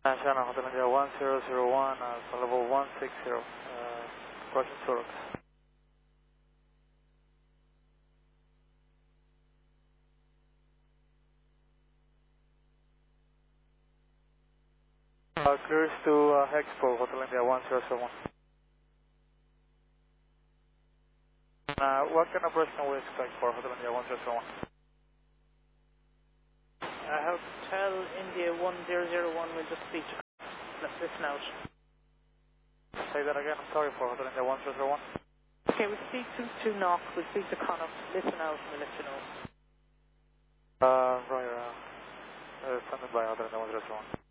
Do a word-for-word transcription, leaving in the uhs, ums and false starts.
National Hotel India one zero zero one, uh, level one six zero, uh, crossing Turok. Uh, clears to uh, Expo, Hotel India one zero zero one. Uh, what kind of person we expect for Hotel India one zero zero one? Uh, Hotel India one zero zero one will just speak to Let's listen out. Say that again, I'm sorry, for Hotel India one zero zero one. Okay, we'll speak to, to Knock, we'll speak to Connacht, listen out and we'll let you know. Uh, right, uh, uh, send it by Hotel India one zero zero one.